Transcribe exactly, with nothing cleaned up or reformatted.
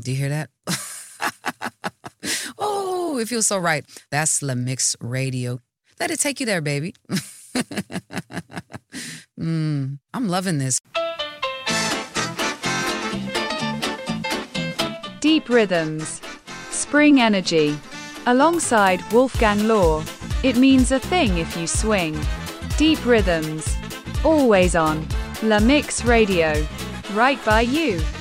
Do you hear that? Oh, it feels so right. That's La Mix Radio. Let it take you there, baby. mm, I'm loving this. Deep Rhythms. Spring Energy. Alongside Wolfgang Law. It means a thing if you swing. Deep Rhythms. Always on La Mix Radio. Right by you.